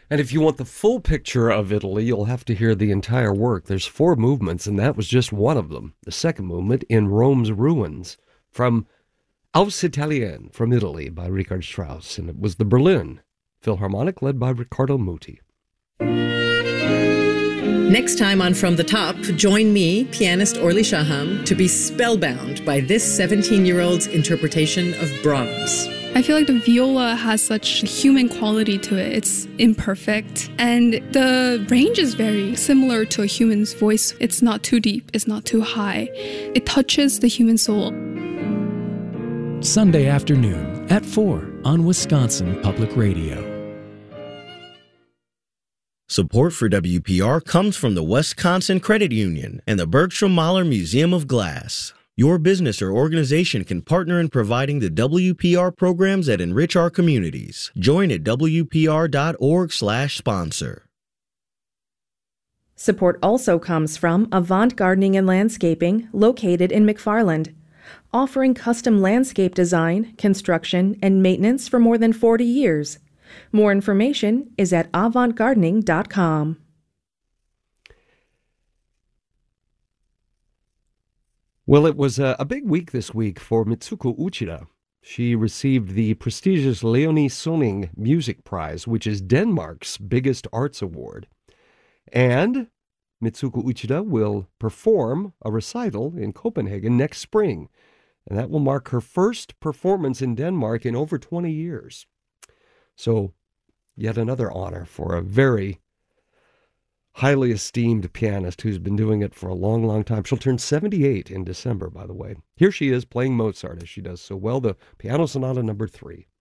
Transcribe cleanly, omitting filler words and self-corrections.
And if you want the full picture of Italy, you'll have to hear the entire work. There's 4 movements, and that was just one of them. The second movement, In Rome's Ruins, from Aus Italien, from Italy, by Richard Strauss. And it was the Berlin Philharmonic, led by Riccardo Muti. Next time on From the Top, join me, pianist Orly Shaham, to be spellbound by this 17-year-old's interpretation of Brahms. I feel like the viola has such a human quality to it. It's imperfect. And the range is very similar to a human's voice. It's not too deep. It's not too high. It touches the human soul. Sunday afternoon at 4 on Wisconsin Public Radio. Support for WPR comes from the Wisconsin Credit Union and the Bergstrom Mahler Museum of Glass. Your business or organization can partner in providing the WPR programs that enrich our communities. Join at WPR.org/sponsor. Support also comes from Avant Gardening and Landscaping, located in McFarland, offering custom landscape design, construction, and maintenance for more than 40 years. More information is at avantgardening.com. Well, it was a big week this week for Mitsuko Uchida. She received the prestigious Leonie Sonning Music Prize, which is Denmark's biggest arts award. And Mitsuko Uchida will perform a recital in Copenhagen next spring. And that will mark her first performance in Denmark in over 20 years. So, yet another honor for a very highly esteemed pianist who's been doing it for a long, long time. She'll turn 78 in December, by the way. Here she is playing Mozart, as she does so well, the Piano Sonata No. 3.